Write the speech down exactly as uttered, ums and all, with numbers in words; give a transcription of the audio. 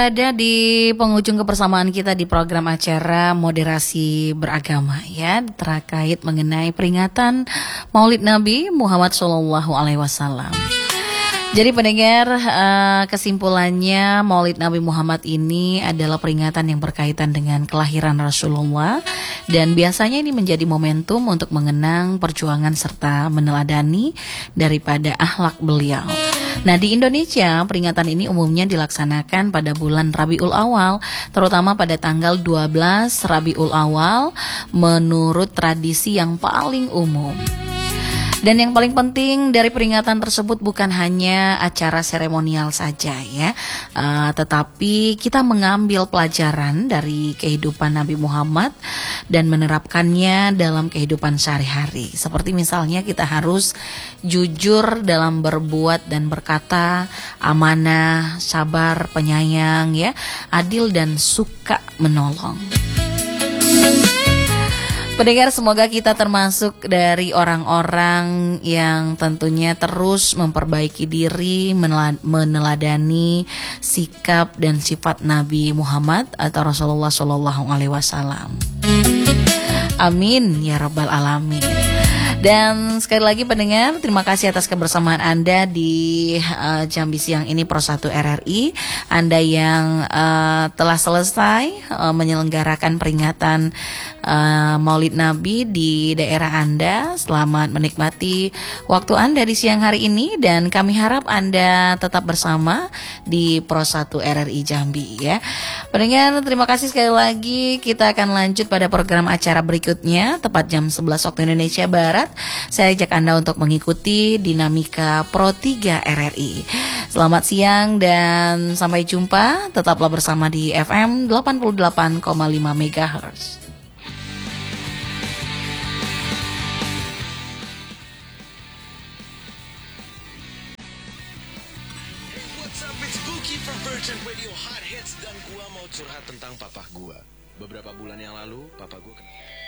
Ada di penghujung kebersamaan kita di program acara Moderasi Beragama ya, terkait mengenai peringatan Maulid Nabi Muhammad Shallallahu Alaihi Wasallam. Jadi pendengar, uh, kesimpulannya Maulid Nabi Muhammad ini adalah peringatan yang berkaitan dengan kelahiran Rasulullah, dan biasanya ini menjadi momentum untuk mengenang perjuangan serta meneladani daripada akhlak beliau. Nah, di Indonesia peringatan ini umumnya dilaksanakan pada bulan Rabiul Awal, terutama pada tanggal dua belas Rabiul Awal menurut tradisi yang paling umum. Dan yang paling penting dari peringatan tersebut bukan hanya acara seremonial saja ya, uh, tetapi kita mengambil pelajaran dari kehidupan Nabi Muhammad dan menerapkannya dalam kehidupan sehari-hari. Seperti misalnya kita harus jujur dalam berbuat dan berkata, amanah, sabar, penyayang ya, adil dan suka menolong. Pendengar, semoga kita termasuk dari orang-orang yang tentunya terus memperbaiki diri, meneladani sikap dan sifat Nabi Muhammad atau Rasulullah Shallallahu Alaihi Wasallam. Amin ya Rabbal Alamin. Dan sekali lagi pendengar, terima kasih atas kebersamaan Anda di uh, Jambi Siang ini Pro satu R R I. Anda yang uh, telah selesai uh, menyelenggarakan peringatan uh, Maulid Nabi di daerah Anda, selamat menikmati waktu Anda di siang hari ini, dan kami harap Anda tetap bersama di Pro satu R R I Jambi ya. Pendengar, terima kasih sekali lagi. Kita akan lanjut pada program acara berikutnya tepat jam sebelas waktu Indonesia Barat. Saya ajak Anda untuk mengikuti dinamika Pro tiga R R I. Selamat siang dan sampai jumpa. Tetaplah bersama di F M delapan puluh delapan koma lima megahertz. Hey, what's up? It's Buki from Virgin Radio Hot Hits, dan gua mau curhat tentang papa gua. Beberapa bulan yang lalu, papa gua kena...